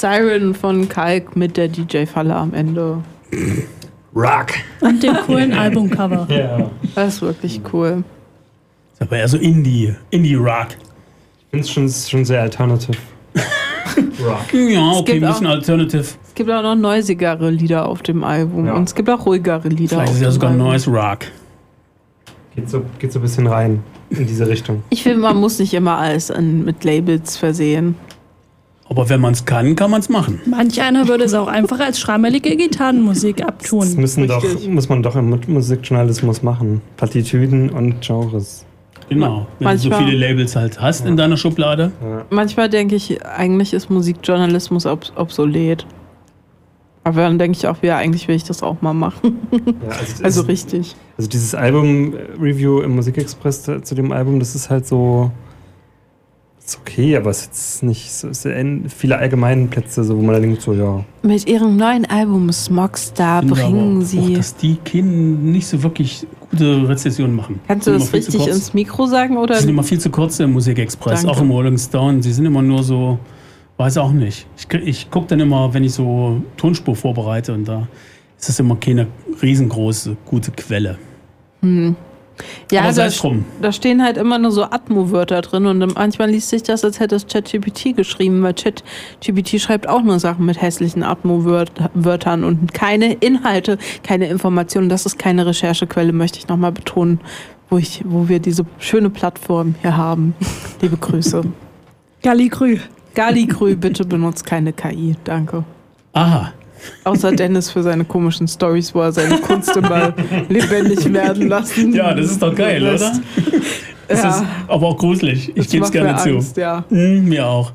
Siren von Kalk mit der DJ-Falle am Ende. Rock. Und dem coolen Albumcover. Ja. Das ist wirklich cool. Das ist aber eher so Indie-Rock. Ich finde es schon sehr alternative. Rock. Ja, okay, ein bisschen auch- Alternative. Es gibt auch noch noisigere Lieder auf dem Album Ja. und es gibt auch ruhigere Lieder. Vielleicht auf ist ja dem sogar Album. Noise Rock. Geht so ein bisschen rein in diese Richtung. Ich finde, man muss nicht immer alles mit Labels versehen. Aber wenn man es kann man es machen. Manch einer würde es auch einfach als schrammelige Gitarrenmusik Das abtun. muss man doch im Musikjournalismus machen. Partitüden und Genres. Genau. Wenn du so Manchmal- viele Labels halt hast in deiner Schublade. Ja. Manchmal denke ich, eigentlich ist Musikjournalismus obsolet. Aber dann denke ich auch wieder, eigentlich will ich das auch mal machen. Ja, Also richtig. Also dieses Album-Review im Musikexpress zu dem Album, das ist halt so... Ist okay, aber es ist jetzt nicht so... Es sind viele allgemeine Plätze, so, wo man dann denkt so, ja... Mit ihrem neuen Album Smogstar Finde bringen aber sie... Auch, dass die Kinder nicht so wirklich gute Rezessionen machen. Kannst du Sind das immer viel zu richtig kurz. ins Mikro sagen? Oder? Die sind immer viel zu kurz im Musikexpress, Danke. auch im Rolling Stone. Sie sind immer nur so, weiß auch nicht. Ich gucke dann immer, wenn ich so Tonspur vorbereite und da ist das immer keine riesengroße, gute Quelle. Ja, Aber sei da, es drum. da stehen halt immer nur so Atmo-Wörter drin und manchmal liest sich das, als hätte es ChatGPT geschrieben, weil ChatGPT schreibt auch nur Sachen mit hässlichen Atmo-Wörtern und keine Inhalte, keine Informationen. Das ist keine Recherchequelle, möchte ich nochmal betonen, wo wir diese schöne Plattform hier haben. Liebe Grüße. Galligrü. Galligrü, bitte benutzt keine KI. Danke. Aha. Außer Dennis für seine komischen Storys, wo er seine Kunst immer lebendig werden lassen. Ja, das ist doch geil, oder? Das Ja. ist aber auch gruselig. Ich Das gebe es macht gerne mir zu. Angst, ja. Mir auch.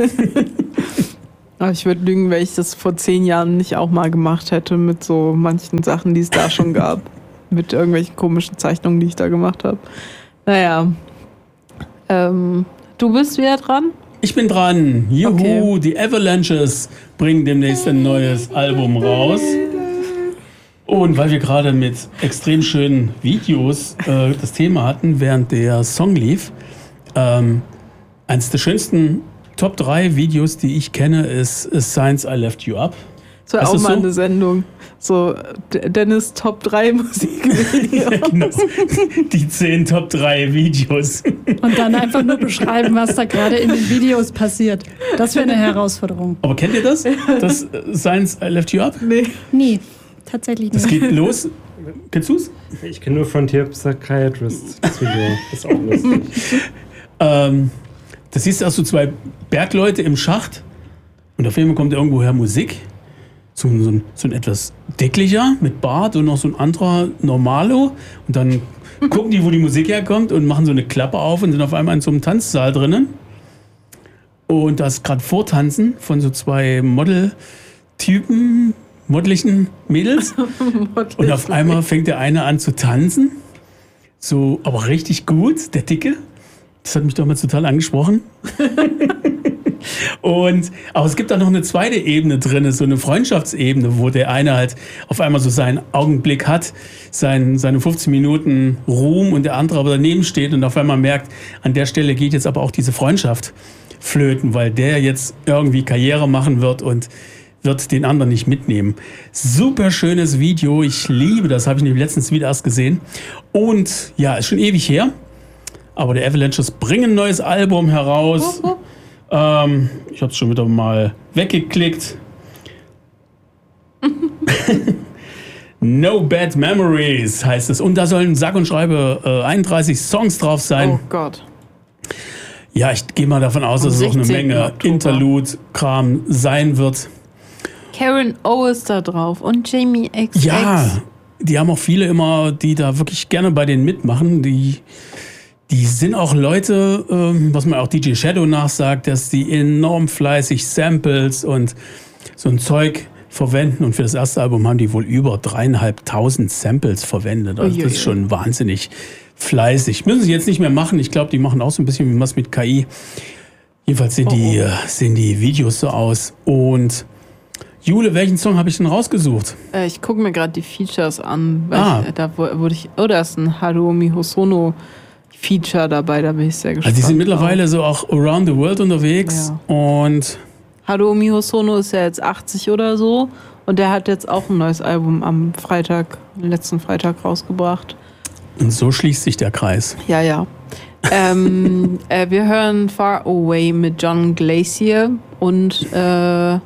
Aber ich würde lügen, wenn ich das vor 10 Jahren nicht auch mal gemacht hätte mit so manchen Sachen, die es da schon gab. Mit irgendwelchen komischen Zeichnungen, die ich da gemacht habe. Naja. Du bist wieder dran? Ich bin dran. Juhu, Okay. die Avalanches bringen demnächst ein neues Album raus. Und weil wir gerade mit extrem schönen Videos das Thema hatten, während der Song lief, eines der schönsten Top 3 Videos, die ich kenne, ist Science I Left You Up. Das war Ist auch das mal so? eine Sendung. So Dennis Top 3 Musikvideos. Ja, genau. Die 10 Top 3 Videos. Und dann einfach nur beschreiben, was da gerade in den Videos passiert. Das wäre eine Herausforderung. Aber kennt ihr das? Das Science I Left You Up? Nee. Nie. Tatsächlich Das nicht. geht los. Kennst du's? Ich kenne nur Frontier Psychiatrist, das Video. Das ist auch lustig. Das siehst du auch so 2 Bergleute im Schacht und auf einmal kommt irgendwoher Musik. So ein etwas dicklicher mit Bart und noch so ein anderer Normalo. Und dann gucken die, wo die Musik herkommt und machen so eine Klappe auf und sind auf einmal in so einem Tanzsaal drinnen. Und da ist gerade Vortanzen von so 2 Modeltypen, modelichen Mädels. Und auf einmal fängt der eine an zu tanzen. So, aber richtig gut, der Dicke. Das hat mich damals total angesprochen. Aber es gibt da noch eine zweite Ebene drin, so eine Freundschaftsebene, wo der eine halt auf einmal so seinen Augenblick hat, seine 15 Minuten Ruhm und der andere aber daneben steht und auf einmal merkt, an der Stelle geht jetzt aber auch diese Freundschaft flöten, weil der jetzt irgendwie Karriere machen wird und wird den anderen nicht mitnehmen. Super schönes Video, ich liebe das, habe ich nämlich letztens wieder erst gesehen. Und ja, ist schon ewig her, aber der Avalanches bringen ein neues Album heraus. Ich habe es schon wieder mal weggeklickt. No Bad Memories heißt es. Und da sollen sag und schreibe 31 Songs drauf sein. Oh Gott. Ja, ich gehe mal davon aus, dass es auch eine 16. Menge Oktober. Interlude-Kram sein wird. Karen O ist da drauf und Jamie XX. Ja, die haben auch viele immer, die da wirklich gerne bei denen mitmachen. Die sind auch Leute, was man auch DJ Shadow nachsagt, dass die enorm fleißig Samples und so ein Zeug verwenden. Und für das erste Album haben die wohl über 3.500 Samples verwendet. Also das ist schon wahnsinnig fleißig. Müssen sie jetzt nicht mehr machen. Ich glaube, die machen auch so ein bisschen was mit KI. Jedenfalls sehen die Videos so aus. Und Jule, welchen Song habe ich denn rausgesucht? Ich gucke mir gerade die Features an. Weil da ist ein Haruomi Hosono Feature dabei, da bin ich sehr gespannt. Also die sind mittlerweile so auch around the world unterwegs. Ja. Und Haruomi Hosono ist ja jetzt 80 oder so und der hat jetzt auch ein neues Album am letzten Freitag rausgebracht. Und so schließt sich der Kreis. Ja. Wir hören Far Away mit John Glacier und Kaja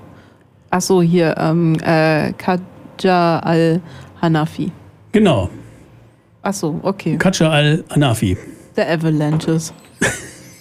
al-Hanafi. Genau. Achso, okay. Kaja al-Hanafi. The Avalanches.